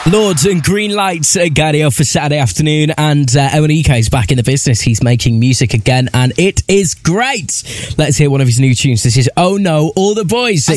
Lords and Green Lights at Gadio for Saturday afternoon, and Ewanike is back in the business. He's making music again, and it is great. Let's hear one of his new tunes. This is Oh No, All the Boys.